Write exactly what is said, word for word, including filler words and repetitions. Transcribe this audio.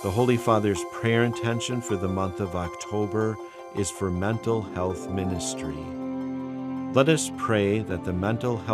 The Holy Father's prayer intention for the month of October is for mental health ministry. Let us pray that the mental health